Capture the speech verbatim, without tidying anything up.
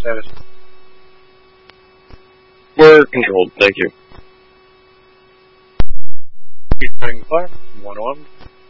status? We're controlled, thank you. Keep putting the fire. one oh one.